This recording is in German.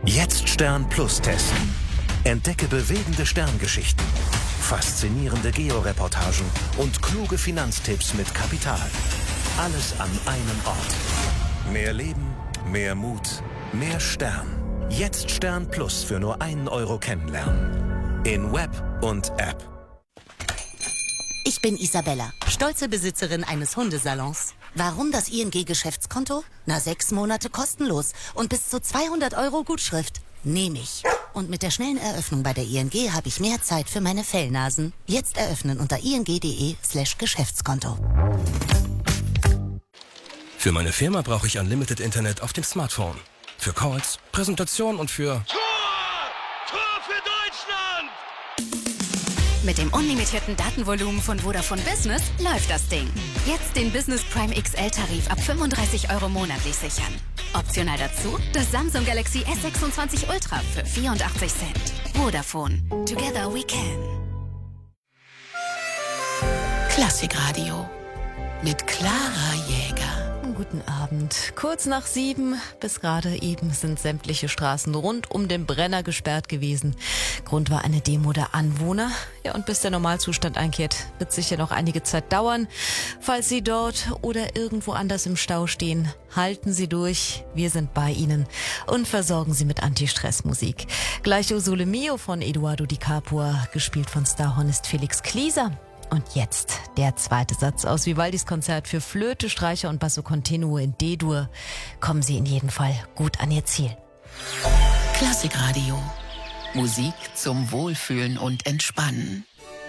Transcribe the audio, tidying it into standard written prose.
Jetzt Stern Plus testen. Entdecke bewegende Sterngeschichten, faszinierende Georeportagen und kluge Finanztipps mit Kapital. Alles an einem Ort. Mehr Leben, mehr Mut, mehr Stern. Jetzt Stern Plus für nur 1 Euro kennenlernen. In Web und App. Ich bin Isabella, stolze Besitzerin eines Hundesalons. Warum das ING-Geschäftskonto? 6 Monate kostenlos und bis zu 200 Euro Gutschrift. Nehme ich. Und mit der schnellen Eröffnung bei der ING habe ich mehr Zeit für meine Fellnasen. Jetzt eröffnen unter ing.de/Geschäftskonto. Für meine Firma brauche ich Unlimited Internet auf dem Smartphone. Für Calls, Präsentation und für... Tor! Tor für Deutschland! Mit dem unlimitierten Datenvolumen von Vodafone Business läuft das Ding. Jetzt den Business Prime XL-Tarif ab 35 Euro monatlich sichern. Optional dazu das Samsung Galaxy S26 Ultra für 84 Cent. Vodafone. Together we can. Klassikradio mit Clara Jäger. Guten Abend. Kurz nach 7 bis gerade eben sind sämtliche Straßen rund um den Brenner gesperrt gewesen. Grund war eine Demo der Anwohner. Ja, und bis der Normalzustand einkehrt, wird sicher noch einige Zeit dauern. Falls Sie dort oder irgendwo anders im Stau stehen, halten Sie durch. Wir sind bei Ihnen und versorgen Sie mit Anti-Stress-Musik. Gleich O Sole Mio von Eduardo Di Capua, gespielt von Starhornist Felix Klieser. Und jetzt der zweite Satz aus Vivaldis Konzert für Flöte, Streicher und Basso Continuo in D-Dur. Kommen Sie in jedem Fall gut an Ihr Ziel. Klassikradio. Musik zum Wohlfühlen und Entspannen.